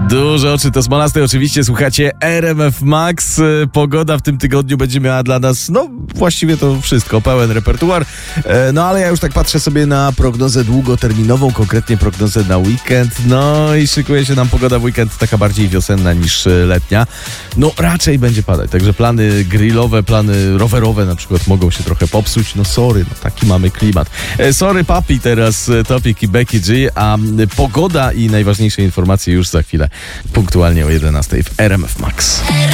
Duże oczy to Smolasty, oczywiście słuchacie RMF Max. Pogoda w tym tygodniu będzie miała dla nas, właściwie to wszystko, pełen repertuar. Ale ja już tak patrzę sobie na prognozę długoterminową, konkretnie prognozę na weekend. I szykuje się nam pogoda w weekend taka bardziej wiosenna niż letnia. Raczej będzie padać, także plany grillowe, plany rowerowe na przykład mogą się trochę popsuć. Sorry, taki mamy klimat. Sorry papi, teraz Topik i Becky G, a pogoda i najważniejsze informacje już za chwilę, punktualnie o 11 w RMF Max.